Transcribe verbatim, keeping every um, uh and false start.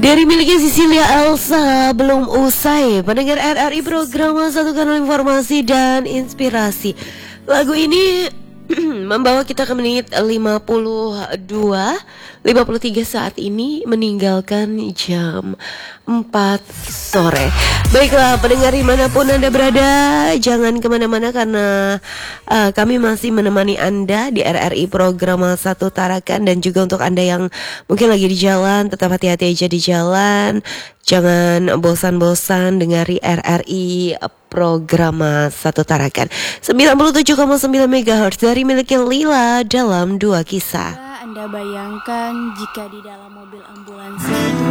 Dari miliknya Sisilia Elsa belum usai. Pendengar R R I program Satu Kanal Informasi dan Inspirasi. Lagu ini membawa kita ke menit lima puluh dua lima puluh tiga saat ini, meninggalkan jam empat sore. Baiklah pendengar dimanapun Anda berada, jangan kemana-mana karena uh, kami masih menemani Anda di R R I program Satu Tarakan. Dan juga untuk Anda yang mungkin lagi di jalan, tetap hati-hati aja di jalan. Jangan bosan-bosan dengari R R I program Satu Tarakan sembilan puluh tujuh koma sembilan megahertz dari miliknya Lila dalam dua kisah. Anda bayangkan jika di dalam mobil ambulans